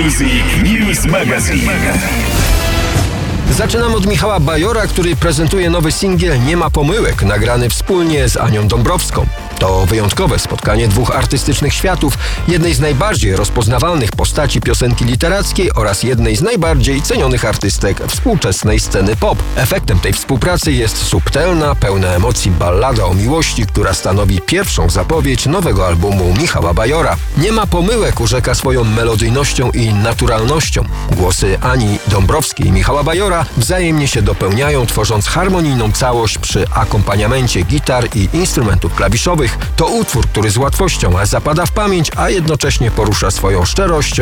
Music News Magazine. Zaczynam od Michała Bajora, który prezentuje nowy singiel Nie ma pomyłek, nagrany wspólnie z Anią Dąbrowską. To wyjątkowe spotkanie dwóch artystycznych światów, jednej z najbardziej rozpoznawalnych postaci piosenki literackiej oraz jednej z najbardziej cenionych artystek współczesnej sceny pop. Efektem tej współpracy jest subtelna, pełna emocji ballada o miłości, która stanowi pierwszą zapowiedź nowego albumu Michała Bajora. Nie ma pomyłek urzeka swoją melodyjnością i naturalnością. Głosy Ani Dąbrowskiej i Michała Bajora wzajemnie się dopełniają, tworząc harmonijną całość przy akompaniamencie gitar i instrumentów klawiszowych. To utwór, który z łatwością zapada w pamięć, a jednocześnie porusza swoją szczerością